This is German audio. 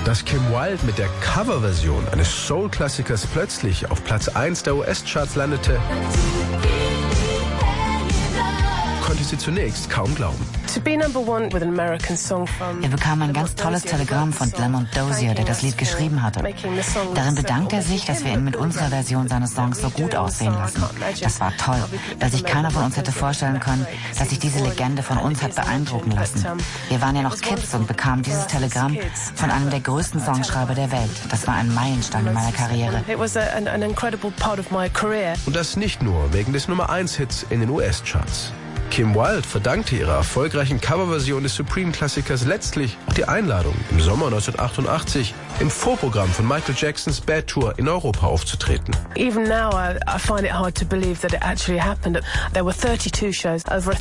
Dass Kim Wilde mit der Coverversion eines Soul-Klassikers plötzlich auf Platz 1 der US-Charts landete, konnte sie zunächst kaum glauben. Er bekam ein ganz tolles Telegramm von Lamont Dozier, der das Lied geschrieben hatte. Darin bedankt er sich, dass wir ihn mit unserer Version seines Songs so gut aussehen lassen. Das war toll, da sich keiner von uns hätte vorstellen können, dass sich diese Legende von uns hat beeindrucken lassen. Wir waren ja noch Kids und bekamen dieses Telegramm von einem der größten Songschreiber der Welt. Das war ein Meilenstein in meiner Karriere. Und das nicht nur wegen des Nummer-1-Hits in den US-Charts. Kim Wilde verdankte ihrer erfolgreichen Coverversion des Supreme-Klassikers letztlich auch die Einladung, im Sommer 1988 im Vorprogramm von Michael Jacksons Bad Tour in Europa aufzutreten. Even now, I find it hard to believe that it actually happened. There were 32 shows, over